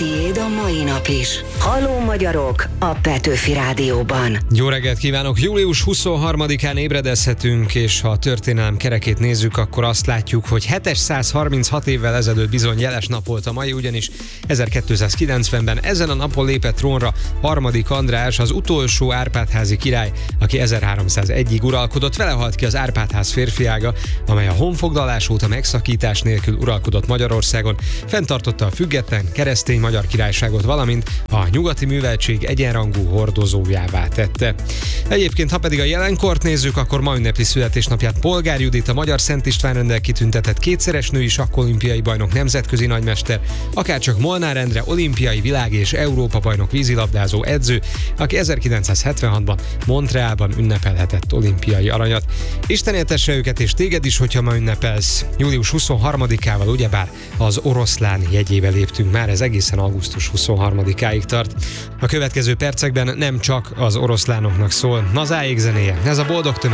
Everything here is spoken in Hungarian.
tiéd a mai nap is. Halló magyarok a Petőfi Rádióban. Jó reggelt kívánok! Július 23-án ébredezhetünk, és ha a történelem kerekét nézzük, akkor azt látjuk, hogy 736 évvel ezelőtt bizony jeles nap volt a mai, ugyanis 1290-ben ezen a napon lépett trónra harmadik András, az utolsó Árpád-házi király, aki 1301-ig uralkodott. Vele halt ki az Árpád-ház férfiága, amely a honfoglalás óta megszakítás nélkül uralkodott Magyarországon, fenntartotta a független keresztény magyar királyságot, valamint a nyugati műveltség egyenrangú hordozójává tette. Egyébként, ha pedig a jelenkort nézzük, akkor ma ünnepli születésnapját Polgár Judit, a Magyar Szent István-renddel kitüntetett kétszeres női sakkolimpiai bajnok, nemzetközi nagymester, akárcsak Molnár Endre, olimpiai, világ- és Európa-bajnok vízilabdázó edző, aki 1976-ban Montrealban ünnepelhetett olimpiai aranyat. Isten éltesse őket és téged is, hogyha ma ünnepelsz. Július 23-ával ugyebár az oroszlán jegyébe léptünk már, ez egészen augusztus 23-áig tart. A következő percekben nem csak az oroszlánoknak szól Nazáék zenéje, ez a Boldog Tömeg